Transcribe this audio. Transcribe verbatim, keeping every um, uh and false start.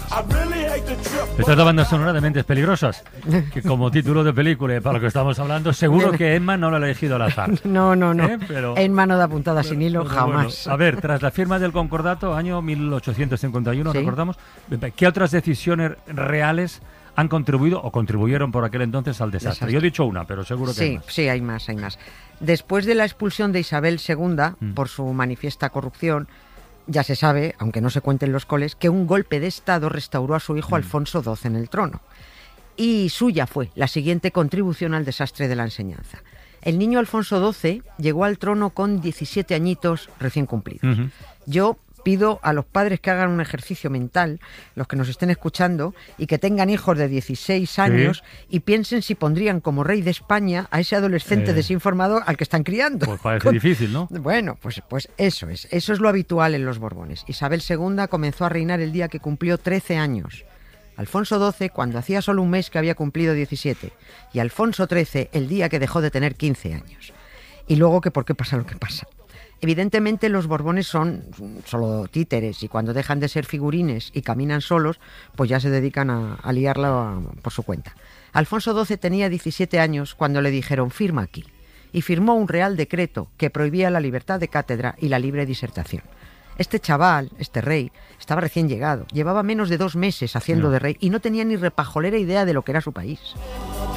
Esta es la banda sonora de Mentes Peligrosas, que como título de película y para lo que estamos hablando, seguro que Emma no lo ha elegido al azar. No, no, no. ¿Eh? Pero, Emma no da puntada sin hilo, pero jamás. Bueno, a ver, tras la firma del Concordato, año mil ochocientos cincuenta y uno, ¿Sí? recordamos, ¿qué otras decisiones reales han contribuido o contribuyeron por aquel entonces al desastre? Desastre. Yo he dicho una, pero seguro que Sí, hay más. sí, hay más, hay más. Después de la expulsión de Isabel segunda Mm. por su manifiesta corrupción, ya se sabe, aunque no se cuenten los coles, que un golpe de Estado restauró a su hijo Mm. Alfonso doce en el trono. Y suya fue la siguiente contribución al desastre de la enseñanza. El niño Alfonso doce llegó al trono con diecisiete añitos recién cumplidos. Ujú. Yo pido a los padres que hagan un ejercicio mental, los que nos estén escuchando, y que tengan hijos de dieciséis años y piensen si pondrían como rey de España a ese adolescente Eh. desinformado al que están criando. Pues parece Con- difícil, ¿no? Bueno, pues, pues eso es, eso es lo habitual en los Borbones. Isabel segunda comenzó a reinar el día que cumplió trece años. Alfonso doce cuando hacía solo un mes que había cumplido diecisiete. Y Alfonso trece el día que dejó de tener quince años. Y luego que por qué pasa lo que pasa. Evidentemente los Borbones son solo títeres y cuando dejan de ser figurines y caminan solos, pues ya se dedican a, a liarla por su cuenta. Alfonso doce tenía diecisiete años cuando le dijeron firma aquí y firmó un real decreto que prohibía la libertad de cátedra y la libre disertación. Este chaval, este rey, estaba recién llegado, llevaba menos de dos meses haciendo No. de rey y no tenía ni repajolera idea de lo que era su país.